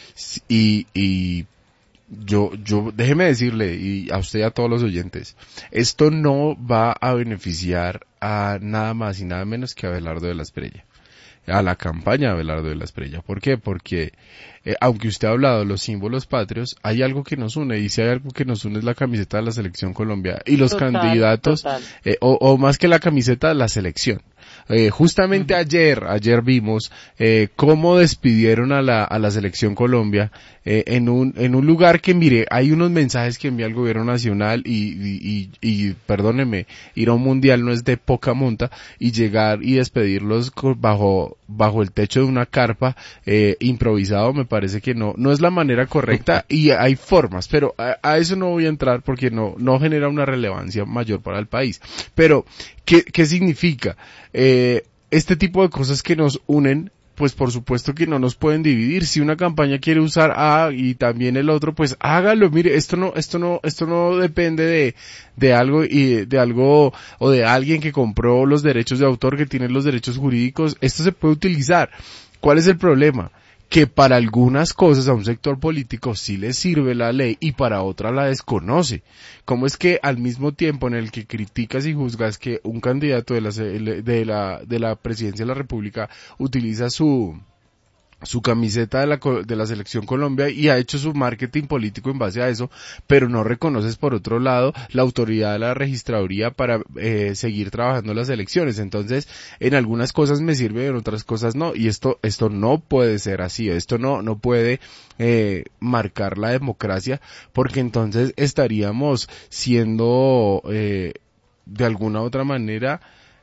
E: Y yo déjeme decirle, y a usted y a todos los oyentes, esto no va a beneficiar a nada más y nada menos que a Abelardo de la Espriella. a la campaña de Abelardo de la Espriella. ¿Por qué? Porque aunque usted ha hablado de los símbolos patrios, hay algo que nos une, y si hay algo que nos une es la camiseta de la Selección Colombia y los candidatos, o más que la camiseta, la selección. Justamente ayer vimos cómo despidieron a la Selección Colombia en un lugar que, mire, hay unos mensajes que envía el gobierno nacional y perdóneme, ir a un mundial no es de poca monta, y llegar y despedirlos bajo el techo de una carpa improvisado, me parece que no es la manera correcta, y hay formas, pero a eso no voy a entrar porque no genera una relevancia mayor para el país. Pero ¿qué significa? Este tipo de cosas que nos unen, pues por supuesto que no nos pueden dividir. Si una campaña quiere usar A y también el otro, pues hágalo. Mire, esto no depende de algo o de alguien que compró los derechos de autor, que tiene los derechos jurídicos. Esto se puede utilizar. ¿Cuál es el problema? Que para algunas cosas a un sector político sí le sirve la ley y para otra la desconoce. ¿Cómo es que al mismo tiempo en el que criticas y juzgas que un candidato de la presidencia de la República utiliza su camiseta de la Selección Colombia y ha hecho su marketing político en base a eso, pero no reconoces por otro lado la autoridad de la registraduría para seguir trabajando las elecciones? Entonces, en algunas cosas me sirve, en otras cosas no, y esto no puede ser así, esto no puede marcar la democracia, porque entonces estaríamos siendo de alguna u otra manera,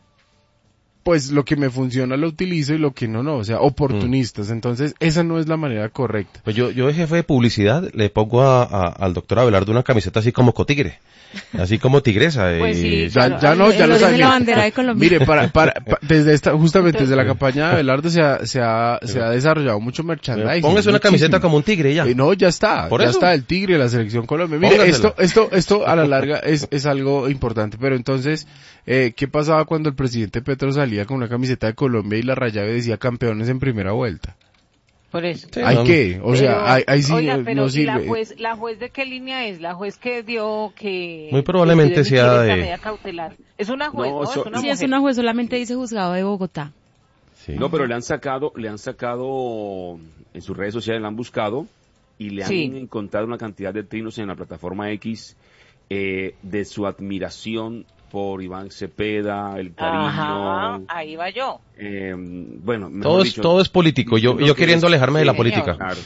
E: pues lo que me funciona lo utilizo y lo que no, o sea, oportunistas. Entonces, esa no es la manera correcta.
A: Pues yo de jefe de publicidad le pongo al doctor Abelardo una camiseta así como cotigre, así como tigresa.
B: Pues sí,
E: ya lo
D: de la bandera de Colombia.
E: Mire, justamente desde la campaña de Abelardo se ha desarrollado mucho merchandising.
A: Póngase una camiseta como un tigre ya.
E: No, ya está.
A: ¿Por
E: ya
A: eso?
E: está el tigre de la Selección Colombia. Mire, esto a la larga es algo importante. Pero entonces, ¿qué pasaba cuando el presidente Petro salía con una camiseta de Colombia y la rayaba y decía campeones en primera vuelta?
B: Por eso.
A: Sí,
E: ¿Hay qué? O sea, ahí sí
B: oiga, pero
E: no
B: ¿y
E: sirve.
B: la juez de qué línea es? La juez que dio que...
A: Muy probablemente
B: que
A: sea
B: esa
A: de...
B: medida cautelar. Es una juez, ¿no? Es una
D: Sí,
B: mujer.
D: es una juez, solamente dice juzgado de Bogotá.
A: Sí.
C: No, pero le han sacado en sus redes sociales, la han buscado y le han encontrado una cantidad de trinos en la plataforma X de su admiración por Iván Cepeda, el cariño.
B: Ajá, ahí va yo.
C: Bueno,
A: todo es político. Yo queriendo alejarme de la política.
C: Claro.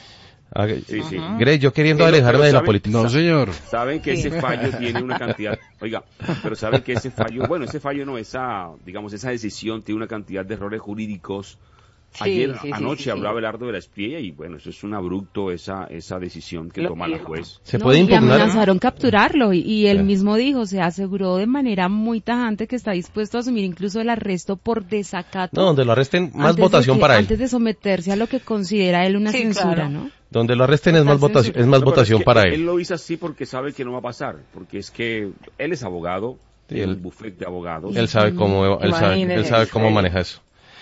C: Sí.
A: Grace, yo queriendo alejarme de la política.
E: No, señor.
C: Saben que ese fallo tiene una cantidad, pero saben que ese fallo no, esa decisión tiene una cantidad de errores jurídicos. Anoche hablaba Abelardo de la Espriella y bueno, eso es un abrupto esa decisión que toma la juez.
A: Se puede
D: Y
A: impugnar.
D: amenazaron capturarlo y él mismo dijo, se aseguró de manera muy tajante que está dispuesto a asumir incluso el arresto por desacato.
A: No, donde lo arresten, más votación para él.
D: Antes de someterse a lo que considera él una censura,
B: claro.
D: ¿no?
A: Donde lo arresten es más votación para él.
C: Él lo hizo así porque sabe que no va a pasar, porque es que él es abogado, tiene un bufete de abogados.
A: Él sabe cómo maneja eso.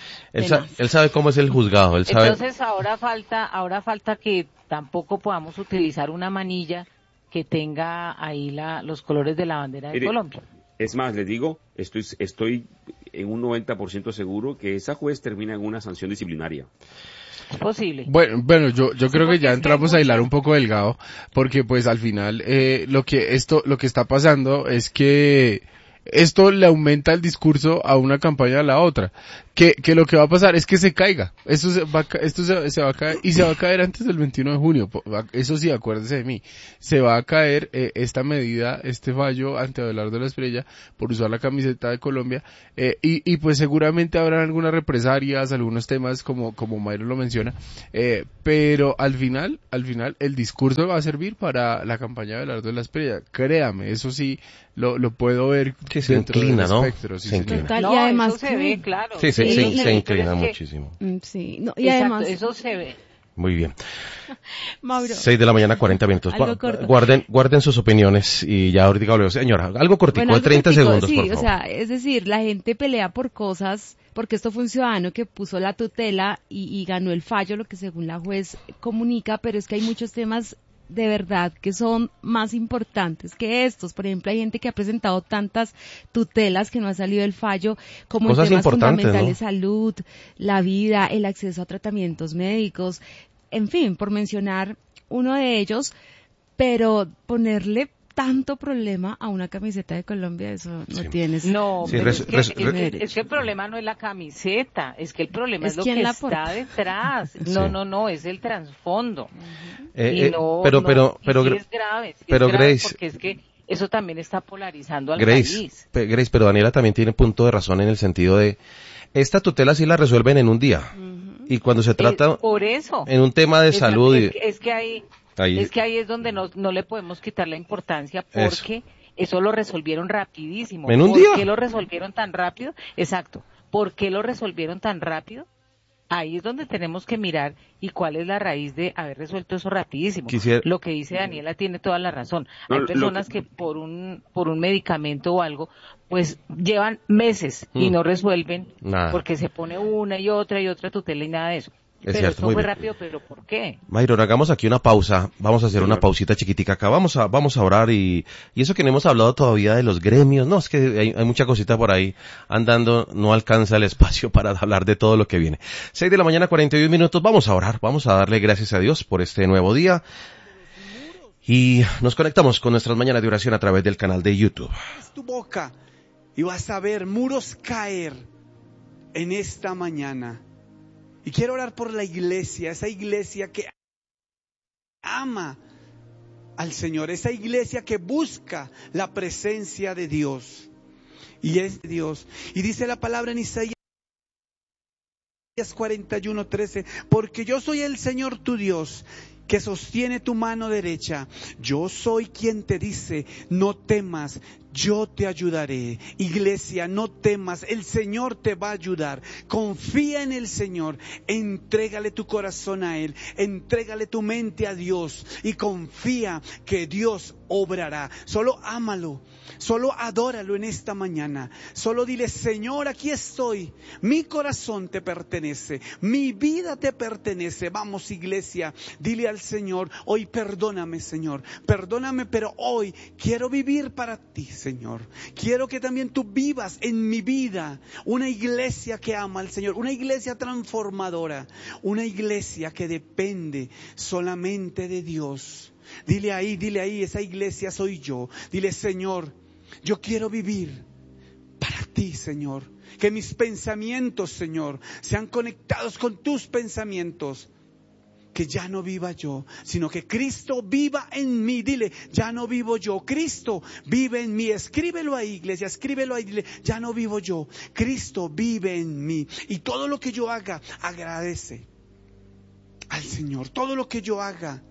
A: Él sabe cómo es el juzgado, él sabe.
B: Entonces ahora falta que tampoco podamos utilizar una manilla que tenga ahí los colores de la bandera de Colombia.
C: Es más, le digo, estoy en un 90% seguro que esa juez termina en una sanción disciplinaria.
B: Es posible.
E: Bueno, yo creo que ya entramos a hilar un poco delgado, porque pues al final lo que está pasando es que esto le aumenta el discurso a una campaña a la otra. Que lo que va a pasar es que se caiga. Esto se va a caer y se va a caer antes del 21 de junio. Eso sí, acuérdese de mí. Se va a caer esta medida, este fallo ante Abelardo de la Espriella por usar la camiseta de Colombia. Y pues seguramente habrán algunas represalias, algunos temas como Mayro lo menciona. Pero al final el discurso va a servir para la campaña de Abelardo de la Espriella. Créame, eso sí lo puedo ver
A: que se inclina, ¿no?
E: Espectro, sí,
A: se inclina.
D: Total, y además
B: eso se ve, claro.
A: Sí, se inclina muchísimo.
D: Sí, no, y además
B: eso se ve.
A: Muy bien.
D: Mauro.
A: 6 de la mañana, 40 minutos.
D: Algo corto.
A: Guarden sus opiniones y ya ahorita hableo. Señora, algo cortico,
D: Bueno,
A: de 30 segundos,
D: sí,
A: por favor.
D: o sea, es decir, la gente pelea por cosas, porque esto fue un ciudadano que puso la tutela y ganó el fallo, lo que según la juez comunica, pero es que hay muchos temas de verdad que son más importantes que estos. Por ejemplo, hay gente que ha presentado tantas tutelas que no ha salido el fallo, como
A: Cosas
D: en temas
A: importantes,
D: fundamentales,
A: ¿no?
D: salud, la vida, el acceso a tratamientos médicos, en fin, por mencionar uno de ellos, pero ponerle tanto problema a una camiseta de Colombia, eso no
A: Sí.
D: tienes.
B: No,
A: Sí,
B: pero es que el
D: No.
B: problema no es la camiseta, es que el problema
D: Es
B: es lo
D: quien
B: que
D: la
B: está
D: porta.
B: detrás.
A: Sí.
B: No, es el trasfondo. Y
A: Pero
B: sí es grave,
A: pero Grace,
B: porque es que eso también está polarizando al
A: Grace,
B: país.
A: Grace, pero Daniela también tiene punto de razón en el sentido de, esta tutela sí la resuelven en un día. Y cuando se trata
B: Por eso,
A: en un tema de salud,
B: es que ahí es donde no le podemos quitar la importancia
A: Eso.
B: porque eso lo resolvieron rapidísimo.
A: ¿En un
B: ¿Por
A: día?
B: qué lo resolvieron tan rápido? Exacto. ¿Por qué lo resolvieron tan rápido? Ahí es donde tenemos que mirar y cuál es la raíz de haber resuelto eso rapidísimo. Lo que dice Daniela tiene toda la razón.
C: No,
B: Hay personas que por un medicamento o algo, pues llevan meses y no resuelven
A: Nada.
B: porque se pone una y otra tutela y nada de eso.
A: Es
B: Pero
A: cierto,
B: esto
A: muy
B: fue
A: bien.
B: rápido, ¿pero por qué?
A: Myron, hagamos aquí una pausa, vamos a hacer una pausita chiquitica acá, vamos a orar y eso que no hemos hablado todavía de los gremios, no, es que hay mucha cosita por ahí andando, no alcanza el espacio para hablar de todo lo que viene. 6 de la mañana, 41 minutos, vamos a orar, vamos a darle gracias a Dios por este nuevo día y nos conectamos con nuestras mañanas de oración a través del canal de YouTube.
F: Tu boca y vas a ver muros caer en esta mañana. Y quiero orar por la iglesia, esa iglesia que ama al Señor, esa iglesia que busca la presencia de Dios. Y es Dios. Y dice la palabra en Isaías 41:13, porque yo soy el Señor tu Dios, que sostiene tu mano derecha. Yo soy quien te dice, no temas, yo te ayudaré. Iglesia, no temas, el Señor te va a ayudar. Confía en el Señor, entrégale tu corazón a Él, entrégale tu mente a Dios y confía que Dios obrará. Solo ámalo, solo adóralo en esta mañana. Solo dile, Señor, aquí estoy, mi corazón te pertenece, mi vida te pertenece. Vamos, iglesia, dile al Señor, hoy perdóname, Señor, perdóname, pero hoy quiero vivir para ti, Señor. Quiero que también tú vivas en mi vida una iglesia que ama al Señor, una iglesia transformadora, una iglesia que depende solamente de Dios. Dile ahí, esa iglesia soy yo. Dile, Señor, yo quiero vivir para ti, Señor. Que mis pensamientos, Señor, sean conectados con tus pensamientos. Que ya no viva yo, sino que Cristo viva en mí. Dile, ya no vivo yo, Cristo vive en mí. Escríbelo ahí, iglesia, escríbelo ahí. Dile, ya no vivo yo, Cristo vive en mí. Y todo lo que yo haga, agradece al Señor. Todo lo que yo haga,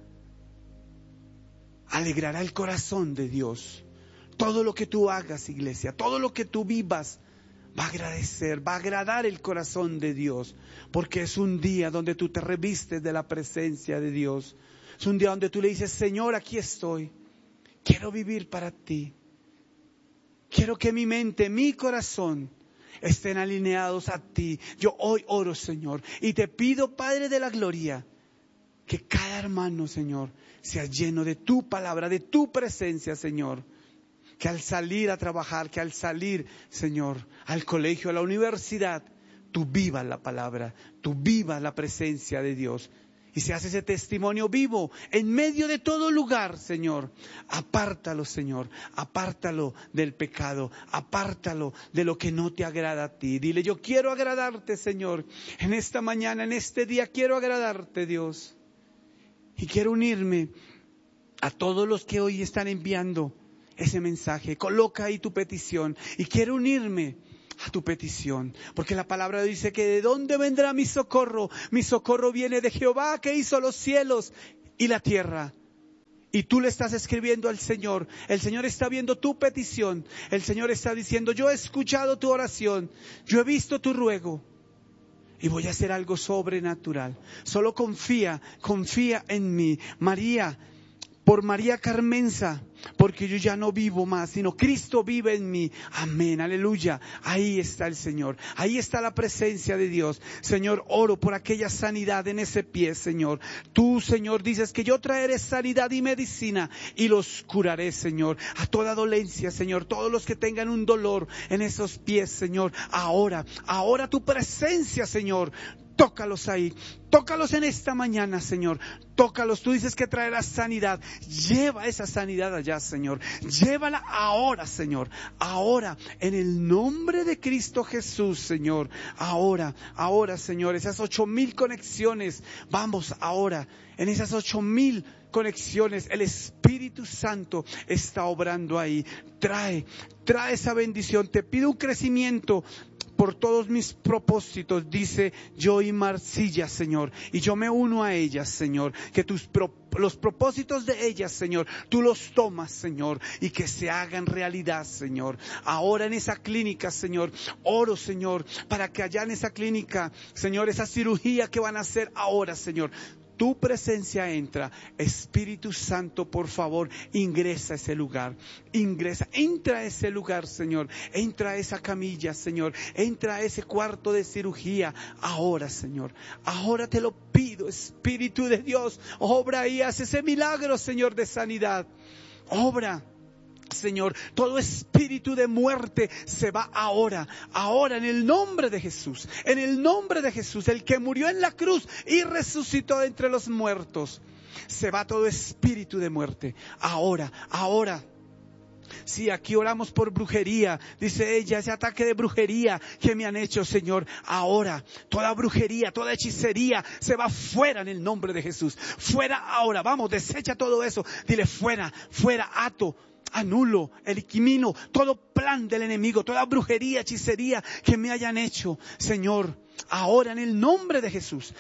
F: alegrará el corazón de Dios. Todo lo que tú hagas, iglesia, todo lo que tú vivas, va a agradecer, va a agradar el corazón de Dios, porque es un día donde tú te revistes de la presencia de Dios. Es un día donde tú le dices, Señor, aquí estoy, quiero vivir para ti. Quiero que mi mente, mi corazón estén alineados a ti. Yo hoy oro, Señor, y te pido, Padre de la gloria, que cada hermano, Señor, sea lleno de tu palabra, de tu presencia, Señor. Que al salir a trabajar, que al salir, Señor, al colegio, a la universidad, tú vivas la palabra, tú vivas la presencia de Dios. Y se hace ese testimonio vivo en medio de todo lugar, Señor. Apártalo, Señor, apártalo del pecado, apártalo de lo que no te agrada a ti. Dile, yo quiero agradarte, Señor. En esta mañana, en este día, quiero agradarte, Dios. Y quiero unirme a todos los que hoy están enviando ese mensaje. Coloca ahí tu petición y quiero unirme a tu petición, porque la palabra dice que ¿de dónde vendrá mi socorro? Mi socorro viene de Jehová, que hizo los cielos y la tierra. Y tú le estás escribiendo al Señor. El Señor está viendo tu petición. El Señor está diciendo, yo he escuchado tu oración, yo he visto tu ruego y voy a hacer algo sobrenatural. Solo confía en mí. María, por María Carmenza, porque yo ya no vivo más, sino Cristo vive en mí. Amén, aleluya. Ahí está el Señor, ahí está la presencia de Dios. Señor, oro por aquella sanidad en ese pie, Señor. Tú, Señor, dices que yo traeré sanidad y medicina y los curaré, Señor. A toda dolencia, Señor, todos los que tengan un dolor en esos pies, Señor. Ahora tu presencia, Señor. Tócalos ahí, tócalos en esta mañana, Señor, tócalos. Tú dices que traerás sanidad. Lleva esa sanidad allá, Señor. Llévala ahora, Señor. Ahora, en el nombre de Cristo Jesús, Señor. Ahora, Señor, esas 8,000 conexiones. Vamos ahora, en esas 8,000 conexiones, el Espíritu Santo está obrando ahí. Trae esa bendición. Te pido un crecimiento por todos mis propósitos, dice Joy Marcilla, Señor, y yo me uno a ellas, Señor, que los propósitos de ellas, Señor, tú los tomas, Señor, y que se hagan realidad, Señor. Ahora en esa clínica, Señor, oro, Señor, para que allá en esa clínica, Señor, esa cirugía que van a hacer ahora, Señor, tu presencia entra. Espíritu Santo, por favor, ingresa a ese lugar. Entra a ese lugar, Señor. Entra a esa camilla, Señor. Entra a ese cuarto de cirugía. Ahora, Señor. Ahora te lo pido, Espíritu de Dios. Obra y haz ese milagro, Señor, de sanidad. Obra, Señor, todo espíritu de muerte se va ahora en el nombre de Jesús, el que murió en la cruz y resucitó de entre los muertos. Se va todo espíritu de muerte, ahora. Sí, aquí oramos por brujería, dice ella, ese ataque de brujería que me han hecho, Señor. Ahora, toda brujería, toda hechicería se va fuera en el nombre de Jesús. Fuera ahora, vamos, desecha todo eso. Dile fuera, ato, anulo, elimino todo plan del enemigo, toda brujería, hechicería que me hayan hecho, Señor. Ahora en el nombre de Jesús,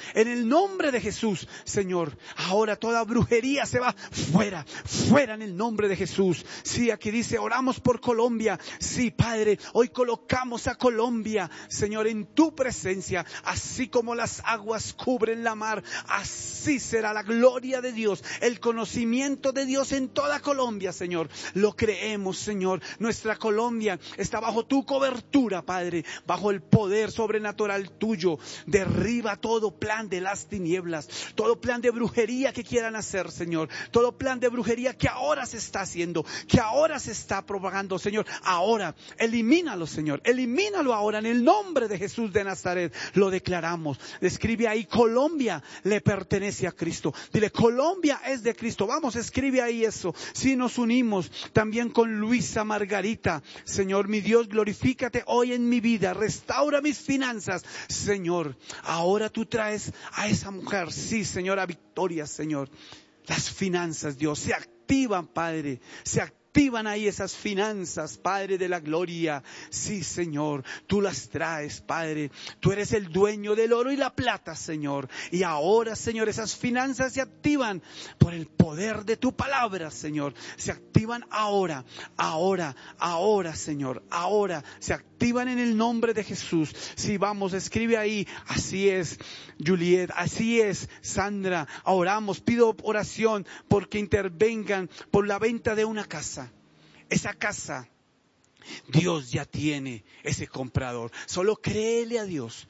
F: Señor, ahora toda brujería se va fuera en el nombre de Jesús. Sí, aquí dice, oramos por Colombia. Sí, Padre, hoy colocamos a Colombia, Señor, en tu presencia. Así como las aguas cubren la mar, así será la gloria de Dios, el conocimiento de Dios en toda Colombia, Señor. Lo creemos, Señor. Nuestra Colombia está bajo tu cobertura, Padre, bajo el poder sobrenatural tuyo. Derriba todo plan de las tinieblas, todo plan de brujería que quieran hacer, Señor, todo plan de brujería que ahora se está haciendo, que ahora se está propagando, Señor. Ahora, elimínalo, Señor, elimínalo ahora en el nombre de Jesús de Nazaret. Lo declaramos. Escribe ahí, Colombia le pertenece a Cristo. Dile, Colombia es de Cristo. Vamos, escribe ahí eso. Si nos unimos también con Luisa Margarita, Señor, mi Dios, glorifícate hoy en mi vida, restaura mis finanzas, Señor. Ahora tú traes a esa mujer, sí, Señor, a victoria, Señor. Las finanzas, Dios, se activan, Padre, se activan ahí esas finanzas, Padre de la gloria. Sí, Señor, tú las traes, Padre. Tú eres el dueño del oro y la plata, Señor. Y ahora, Señor, esas finanzas se activan por el poder de tu palabra, Señor. Se activan ahora, Señor. Ahora se activan en el nombre de Jesús. Sí, vamos, escribe ahí. Así es, Juliet. Así es, Sandra. Oramos, pido oración porque intervengan por la venta de una casa. Esa casa, Dios ya tiene ese comprador. Solo créele a Dios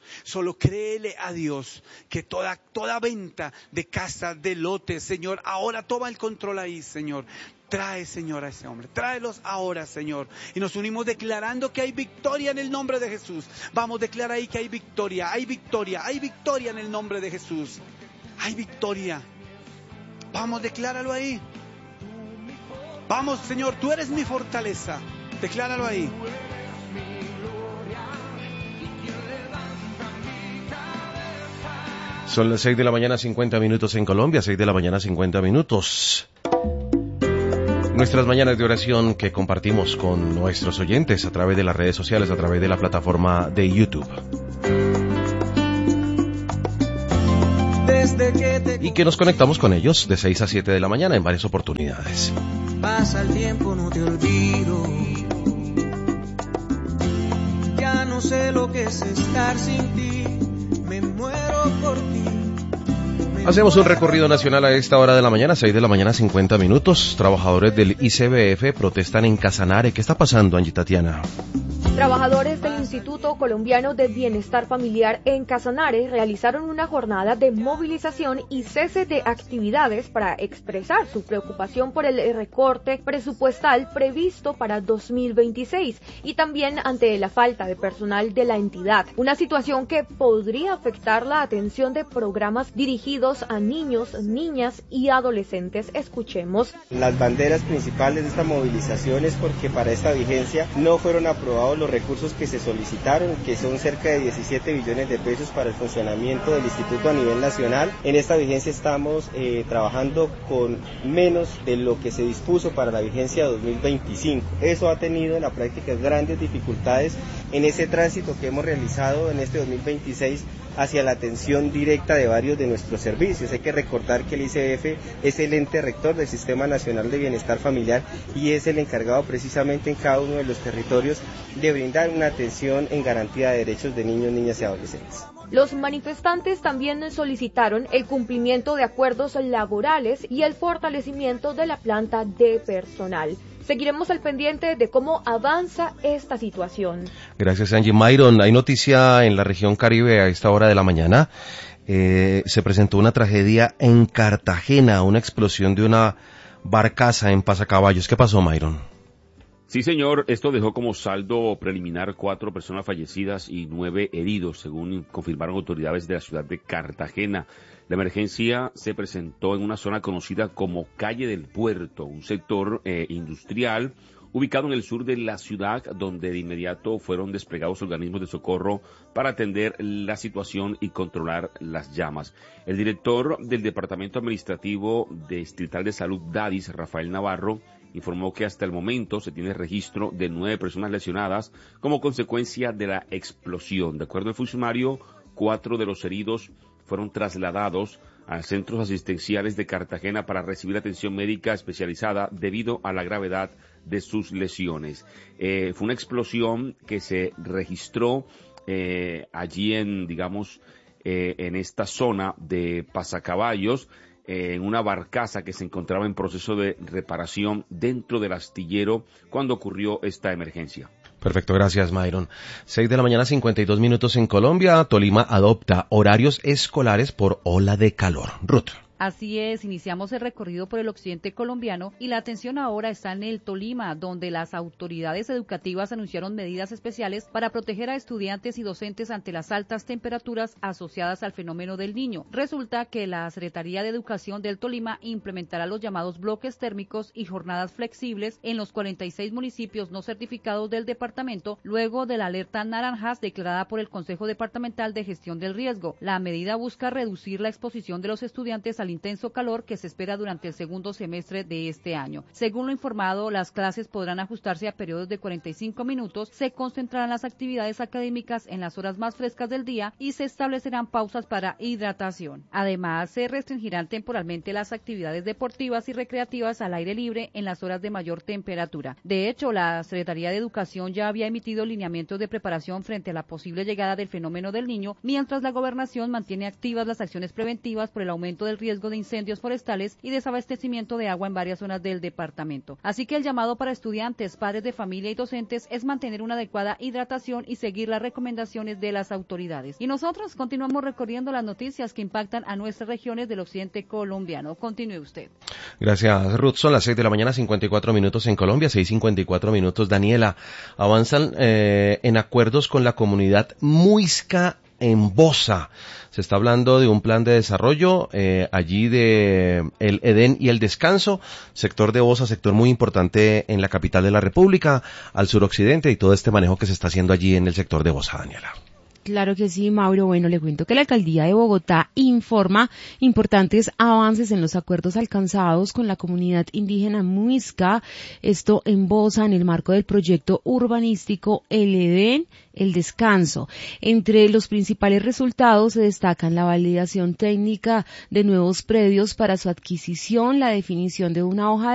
F: que toda venta de casa, de lotes, Señor, ahora toma el control ahí, Señor. Trae, Señor, a ese hombre. Tráelos ahora, Señor. Y nos unimos declarando que hay victoria en el nombre de Jesús. Vamos, declara ahí que hay victoria. Hay victoria en el nombre de Jesús. Hay victoria. Vamos, decláralo ahí. Vamos, Señor, tú eres mi fortaleza. Decláralo ahí.
A: Son las 6 de la mañana, 50 minutos en Colombia, 6 de la mañana, 50 minutos. Nuestras mañanas de oración que compartimos con nuestros oyentes a través de las redes sociales, a través de la plataforma de YouTube. Y que nos conectamos con ellos de 6 a 7 de la mañana en varias oportunidades.
G: Pasa el tiempo, no te olvido. Ya no sé lo que es estar sin ti. Me muero por ti.
A: Hacemos un recorrido nacional a esta hora de la mañana, 6 de la mañana, 50 minutos. Trabajadores del ICBF protestan en Casanare. ¿Qué está pasando, Angie Tatiana?
H: Trabajadores del Instituto Colombiano de Bienestar Familiar en Casanare realizaron una jornada de movilización y cese de actividades para expresar su preocupación por el recorte presupuestal previsto para 2026 y también ante la falta de personal de la entidad. Una situación que podría afectar la atención de programas dirigidos a niños, niñas y adolescentes. Escuchemos.
I: Las banderas principales de esta movilización es porque para esta vigencia no fueron aprobados los recursos que se solicitaron, que son cerca de 17 billones de pesos para el funcionamiento del instituto a nivel nacional. En esta vigencia estamos trabajando con menos de lo que se dispuso para la vigencia 2025. Eso ha tenido en la práctica grandes dificultades en ese tránsito que hemos realizado en este 2026 hacia la atención directa de varios de nuestros servicios. Hay que recordar que el ICBF es el ente rector del Sistema Nacional de Bienestar Familiar y es el encargado precisamente en cada uno de los territorios de brindar una atención en garantía de derechos de niños, niñas y adolescentes.
H: Los manifestantes también solicitaron el cumplimiento de acuerdos laborales y el fortalecimiento de la planta de personal. Seguiremos al pendiente de cómo avanza esta situación.
A: Gracias, Angie. Myron, hay noticia en la región Caribe a esta hora de la mañana. Se presentó una tragedia en Cartagena, una explosión de una barcaza en Pasacaballos. ¿Qué pasó, Myron?
C: Sí, señor, esto dejó como saldo preliminar 4 personas fallecidas y 9 heridos, según confirmaron autoridades de la ciudad de Cartagena. La emergencia se presentó en una zona conocida como Calle del Puerto, un sector industrial ubicado en el sur de la ciudad, donde de inmediato fueron desplegados organismos de socorro para atender la situación y controlar las llamas. El director del Departamento Administrativo Distrital de Salud DADIS, Rafael Navarro, informó que hasta el momento se tiene registro de 9 personas lesionadas como consecuencia de la explosión. De acuerdo al funcionario, 4 de los heridos fueron trasladados a centros asistenciales de Cartagena para recibir atención médica especializada debido a la gravedad de sus lesiones. Fue una explosión que se registró allí en esta zona de Pasacaballos, en una barcaza que se encontraba en proceso de reparación dentro del astillero cuando ocurrió esta emergencia.
A: Perfecto, gracias, Myron. 6 de la mañana, 52 minutos en Colombia. Tolima adopta horarios escolares por ola de calor. Ruth.
J: Así es, iniciamos el recorrido por el occidente colombiano y la atención ahora está en el Tolima, donde las autoridades educativas anunciaron medidas especiales para proteger a estudiantes y docentes ante las altas temperaturas asociadas al fenómeno del Niño. Resulta que la Secretaría de Educación del Tolima implementará los llamados bloques térmicos y jornadas flexibles en los 46 municipios no certificados del departamento, luego de la alerta naranjas declarada por el Consejo Departamental de Gestión del Riesgo. La medida busca reducir la exposición de los estudiantes al intenso calor que se espera durante el segundo semestre de este año. Según lo informado, las clases podrán ajustarse a periodos de 45 minutos, se concentrarán las actividades académicas en las horas más frescas del día y se establecerán pausas para hidratación. Además, se restringirán temporalmente las actividades deportivas y recreativas al aire libre en las horas de mayor temperatura. De hecho, la Secretaría de Educación ya había emitido lineamientos de preparación frente a la posible llegada del fenómeno del Niño, mientras la Gobernación mantiene activas las acciones preventivas por el aumento del riesgo de incendios forestales y desabastecimiento de agua en varias zonas del departamento. Así que el llamado para estudiantes, padres de familia y docentes es mantener una adecuada hidratación y seguir las recomendaciones de las autoridades. Y nosotros continuamos recorriendo las noticias que impactan a nuestras regiones del occidente colombiano. Continúe usted.
A: Gracias, Ruth. Son las 6 de la mañana, 54 minutos en Colombia, 6:54 minutos. Daniela, avanzan en acuerdos con la comunidad muisca en Bosa. Se está hablando de un plan de desarrollo allí de el Edén y el Descanso, sector de Bosa, sector muy importante en la capital de la República, al suroccidente, y todo este manejo que se está haciendo allí en el sector de Bosa, Daniela.
D: Claro que sí, Mauro. Bueno, le cuento que la Alcaldía de Bogotá informa importantes avances en los acuerdos alcanzados con la comunidad indígena muisca, esto en Bosa, en el marco del proyecto urbanístico El Edén, el Descanso. Entre los principales resultados se destacan la validación técnica de nuevos predios para su adquisición, la definición de una hoja